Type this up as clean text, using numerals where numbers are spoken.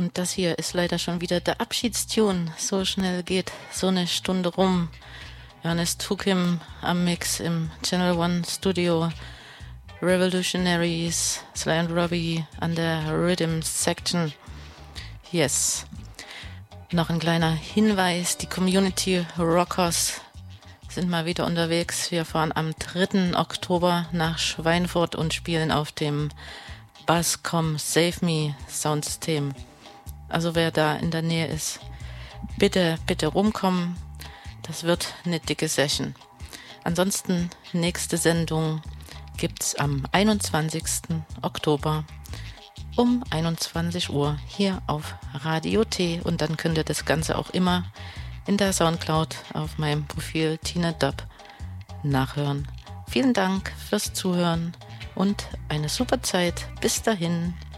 Und das hier ist leider schon wieder der Abschiedstune. So schnell geht so eine Stunde rum. Johannes Tukim am Mix im Channel One Studio. Revolutionaries, Sly and Robbie an der Rhythm Section. Yes. Noch ein kleiner Hinweis, die Community Rockers sind mal wieder unterwegs. Wir fahren am 3. Oktober nach Schweinfurt und spielen auf dem Basscom Save Me Soundsystem. Also wer da in der Nähe ist, bitte rumkommen. Das wird eine dicke Session. Ansonsten, nächste Sendung gibt's am 21. Oktober um 21 Uhr hier auf Radio T. Und dann könnt ihr das Ganze auch immer in der Soundcloud auf meinem Profil Tina Dub nachhören. Vielen Dank fürs Zuhören und eine super Zeit. Bis dahin.